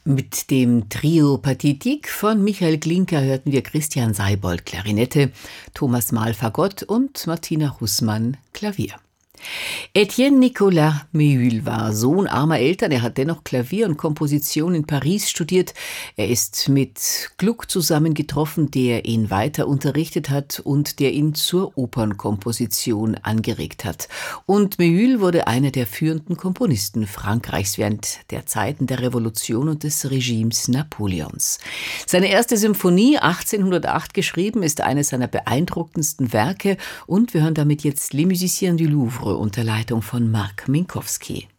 Mit dem Trio Pathétique von Michael Glinka hörten wir Christian Seibold Klarinette, Thomas Mahl Fagott und Martina Hußmann Klavier. Etienne Nicolas Méhul war Sohn armer Eltern. Er hat dennoch Klavier und Komposition in Paris studiert. Er ist mit Gluck zusammengetroffen, der ihn weiter unterrichtet hat und der ihn zur Opernkomposition angeregt hat. Und Méhul wurde einer der führenden Komponisten Frankreichs während der Zeiten der Revolution und des Regimes Napoleons. Seine erste Symphonie, 1808 geschrieben, ist eines seiner beeindruckendsten Werke und wir hören damit jetzt Les Musiciens du Louvre unter Leitung von Marc Minkowski.